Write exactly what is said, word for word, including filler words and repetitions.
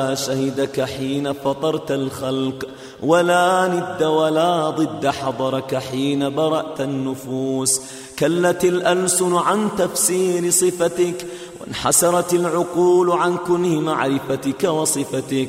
شهدك حين فطرت الخلق، ولا ند ولا ضد حضرك حين برأت النفوس. كلت الألسن عن تفسير صفتك، وانحسرت العقول عن كنه معرفتك وصفتك.